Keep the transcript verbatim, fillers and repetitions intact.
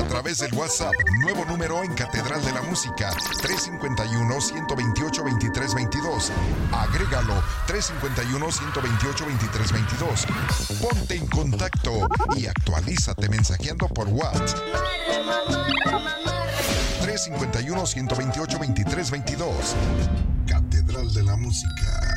a través del WhatsApp, nuevo número en Catedral de la Música, tres cinco uno, uno dos ocho, dos tres dos dos. Agrégalo, tres cinco uno, uno dos ocho, dos tres dos dos. Ponte en contacto y actualízate mensajeando por WhatsApp. tres cinco uno, uno dos ocho, dos tres dos dos. Catedral de la Música.